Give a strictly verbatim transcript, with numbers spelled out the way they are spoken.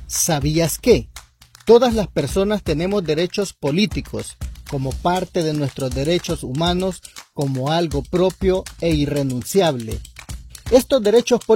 ¿Sabías que todas las personas tenemos derechos políticos como parte de nuestros derechos humanos como algo propio e irrenunciable? Estos derechos políticos